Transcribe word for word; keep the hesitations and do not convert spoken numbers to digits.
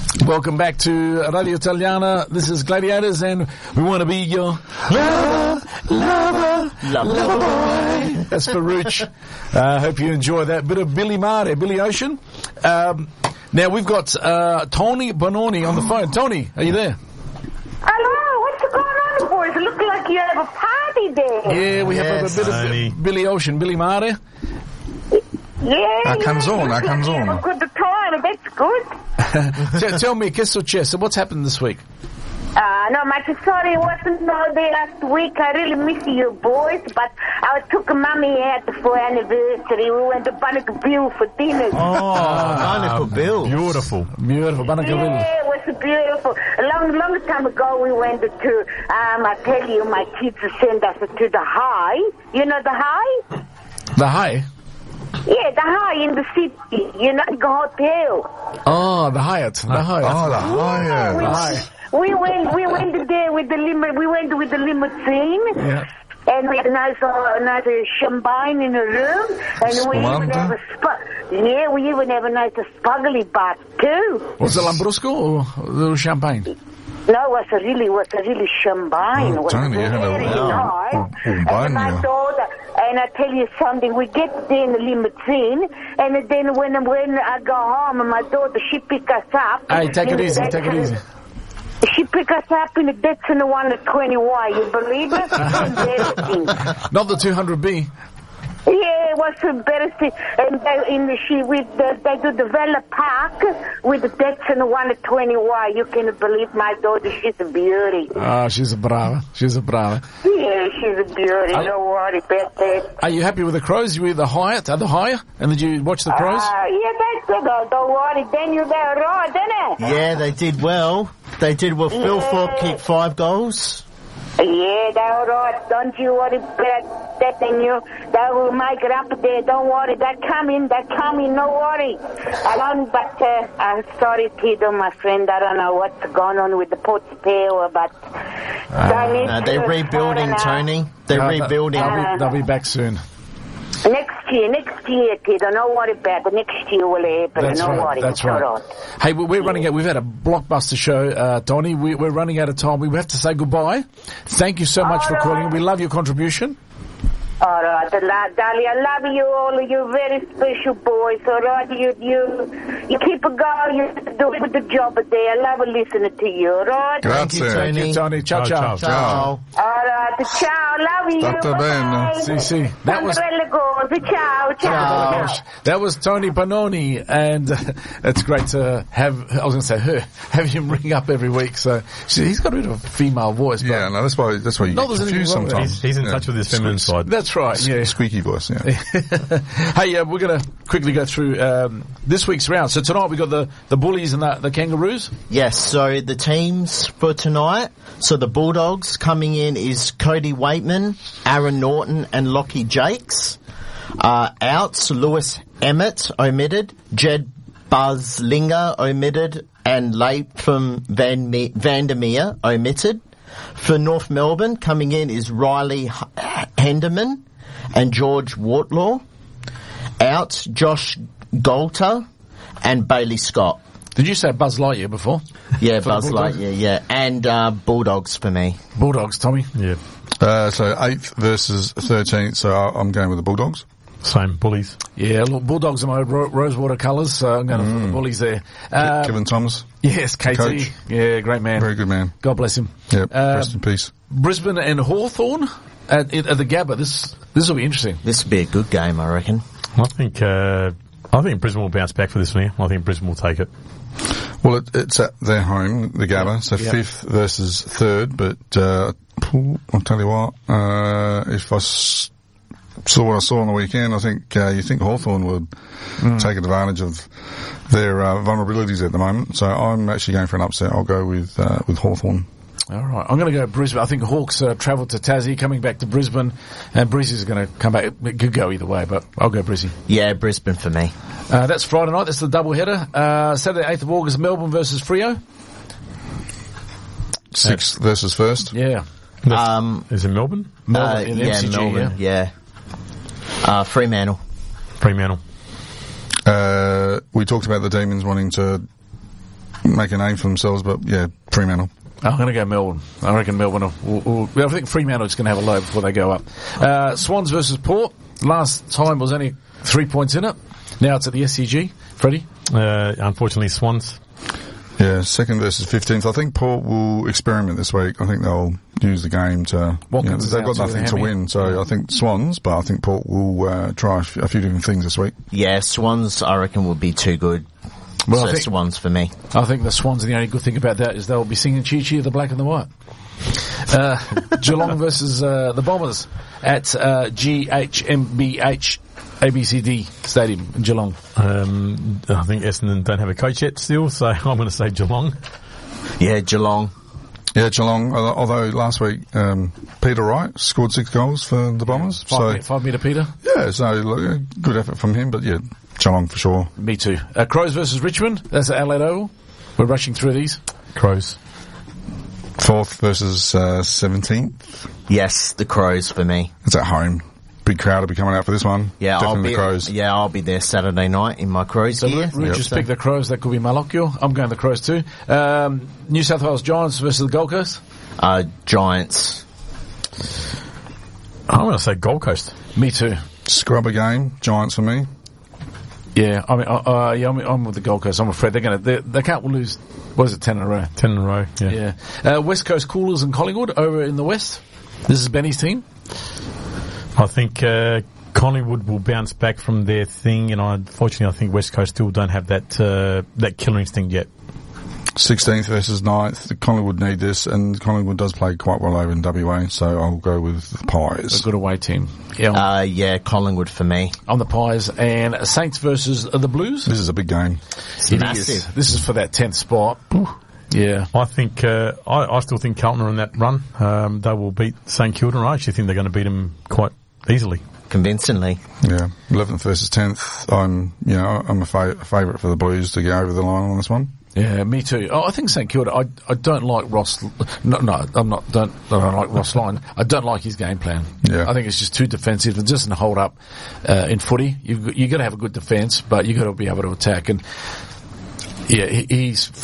Welcome back to Radio Italiana. This is Gladiators, and we want to be your lover, lover, lover boy. That's Farouche. I uh, hope you enjoy that bit of Billy Mare, Billy Ocean. Um, now we've got uh, Tony Bononi on the phone. Tony, are you there? Hello, what's going on, boys? It looks like you have a party there. Yeah, we yes, have a bit Tony. of Billy Ocean, Billy Mare. Yeah, A canzone, yeah, a canzone. Have a good time, that's good. tell, tell me, che successo? What's happened this week? Uh, no, my sorry, wasn't no day last week. I really miss you boys, but I took mommy out for anniversary. We went to Bannockville for dinner. Oh, Bannockville. Beautiful. Beautiful, Bannockville. Yeah, it was beautiful. A long, long time ago, we went to, um, I tell you, my kids sent us to the High. You know the High? The High? Yeah, the High in the city. You know, the hotel. Oh, the Hyatt. The Hyatt. Oh, the Hyatt. The Hyatt. We went, we went there with the limo, we went with the limousine. Yeah. And we had a nice, uh, nice uh, champagne in the room. And we even have a sp- yeah, we even have a nice uh, spuggly bath too. Was it Lambrusco or a little champagne? No, it was a really, was a really champagne. Oh, it was Tony, you very had a- nice. oh, oh, And bun, my yeah. daughter, and I tell you something, we get there in the limousine, and then when, when I go home, and my daughter, she pick us up. Hey, take it in easy, that- take it easy. She pick us up in the Datsun one twenty Y, you believe it? Embarrassing. Not the two hundred B. Yeah, it was embarrassing. And they, in the, she, with the, they do the Vela Park with the Datsun one twenty Y. You can believe my daughter, she's a beauty. Ah, she's a brava. She's a brava. Yeah, she's a beauty. I- Don't worry about that. Are you happy with the Crows? You were the Hyatt, uh, the Higher? And did you watch the Crows? Ah, yeah, that's good. Oh, don't worry. Daniel, they were right, didn't it? Yeah, they did well. They did well. Phil Yeah. Thorpe kicked five goals. Yeah, they were right. Don't you worry about that, Daniel. They will make it up there. Don't worry. They're coming. They're coming. No worry. I don't, but uh, I'm sorry, Tito, my friend. I don't know what's going on with the Port Power, but they need No, they're to- rebuilding, I don't know. Tony. They're Uh, rebuilding. They'll be, they'll be back soon. Next year, next year, Tito. Don't worry about it. Next year will happen. That's no right. worry. That's It's all right. Hey, we- we're running out. We've had a blockbuster show, uh, Donny. We, we're running out of time. We have to say goodbye. Thank you so much for All calling. right. We love your contribution. All right, Dolly, I love you all. You're very special boys. All right, you you you keep a going. You do a good job there. I love listening to you. All right. Grazie. Thank you, Tony. Ciao, ciao. Ciao. Ciao. All right, ciao. Love you. State bene. Bye-bye. Si, si. That was- Sandrella goes. Ciao, ciao. Gosh, that was Tony Bononi, and uh, it's great to have, I was going to say her, have him ring up every week. So she, he's got a bit of a female voice. But Yeah, no, that's why that's why you No, get there's anything confused wrong with it. sometimes. He's, he's in Yeah. touch with his feminine side. That's right, yeah. Squeaky voice, yeah. Hey, uh, we're going to quickly go through um, this week's round. So tonight we've got the, the Bullies and the, the Kangaroos. Yes, so the teams for tonight, so the Bulldogs coming in is Cody Waitman, Aaron Norton and Lockie Jakes. Uh, outs, Lewis Emmett omitted, Jed Buzzlinger omitted, and Latham Van Me- Vandermeer omitted. For North Melbourne, coming in is Riley H- Henderman and George Wortlaw. Out, Josh Golter and Bailey Scott. Did you say Buzz Lightyear before? Yeah, For the Buzz Bulldogs? Lightyear, yeah. And uh, Bulldogs for me. Bulldogs, Tommy. Yeah. Uh, so eighth versus thirteenth, so I- I'm going with the Bulldogs. Same. Bullies. Yeah, look, Bulldogs are my ro- Rosewater colours, so I'm going for the Bullies there. Um, Kevin Thomas, Yes, K T. coach. Yeah, great man. very good man. God bless him. Yep, Uh, rest in peace. Brisbane and Hawthorn at, at the Gabba. This this will be interesting. This will be a good game, I reckon. I think. Uh, I think Brisbane will bounce back for this one. Here. I think Brisbane will take it. Well, it, it's at their home, the Gabba, so Yep. fifth versus third, but uh, I'll tell you what, uh, if I s- saw what I saw on the weekend, I think uh, you think Hawthorn would take advantage of their uh, vulnerabilities at the moment. So I'm actually going for an upset. I'll go with uh, with Hawthorn. All right, I'm going to go Brisbane. I think Hawks uh, travelled to Tassie, coming back to Brisbane, and Brizzy's going to come back. It could go either way, but I'll go Brizzy. Yeah, Brisbane for me. Uh, that's Friday night. That's the double header. Uh, Saturday, eighth of August, Melbourne versus Freo. Sixth versus first. Yeah, Um, Is it Melbourne? Melbourne uh, in yeah, M C G. Melbourne, yeah. yeah. Uh, Fremantle. Fremantle. Uh, we talked about the Demons wanting to make a name for themselves, but yeah, Fremantle. I'm going to go Melbourne. I reckon Melbourne will, will, will I think Fremantle is going to have a low before they go up. Uh, Swans versus Port. Last time was only three points in it. Now it's at the S C G. Freddie? Uh, unfortunately, Swans. Yeah, second versus fifteenth. I think Port will experiment this week. I think they'll use the game to... You know, Watkins is they've out got too nothing with a to hammy. win, so I think Swans, but I think Port will uh, try a f- a few different things this week. Yeah, Swans, I reckon, will be too good. Well, so I think- Swans for me. I think the Swans, the only good thing about that is they'll be singing Chee Chee, the black and the white. Uh, Geelong versus uh, the Bombers at uh, G H M B H A B C D Stadium in Geelong. Um, I think Essendon don't have a coach yet still, so I'm going to say Geelong. Yeah, Geelong. Yeah, Geelong, al- although last week um, Peter Wright scored six goals for the Bombers. Five, so me- five metre Peter. yeah, so look, good effort from him, but yeah, Geelong for sure. Me too. Uh, Crows versus Richmond. That's at Adelaide Oval. We're rushing through these. Crows. Fourth versus uh, seventeenth. Yes, the Crows for me. It's at home. Big crowd will be coming out for this one. Yeah, Definitely I'll be. the Crows. Yeah, I'll be there Saturday night in my Crows So gear. Rich Yep. just picked the Crows. That could be Malocchio. I'm going the Crows too. Um, New South Wales Giants versus the Gold Coast. Uh, Giants. I'm going to say Gold Coast. Me too. Scrubber game. Giants for me. Yeah, I mean, uh, uh, yeah, I'm, I'm with the Gold Coast. I'm afraid they're going to. They, they can't lose. What is it? Ten in a row. Ten in a row, yeah. Yeah. Uh, West Coast Coolers and Collingwood over in the West. This is Benny's team. I think uh, Collingwood will bounce back from their thing, and I, unfortunately I think West Coast still don't have that uh, that killer instinct yet. sixteenth versus ninth. Collingwood need this, and Collingwood does play quite well over in W A, so I'll go with the Pies. A good away team. Yeah, Uh, yeah, Collingwood for me. on the Pies. And Saints versus the Blues. This is a big game. It's It massive. is. This is for that tenth spot. Yeah. I think uh, I, I still think Carlton are on that run. Um, they will beat St Kilda. I actually think they're going to beat them quite easily. Convincingly. Yeah, eleventh versus tenth. I'm, you know, I'm a fa- favourite for the Blues to get over the line on this one. Yeah, me too. Oh, I think St Kilda. I I don't like Ross. No, no, I'm not. Don't I don't like Ross Lyon. I don't like his game plan. Yeah. I think it's just too defensive and doesn't hold up uh, in footy. You've you got to have a good defence, but you got to be able to attack. And yeah, he, he's.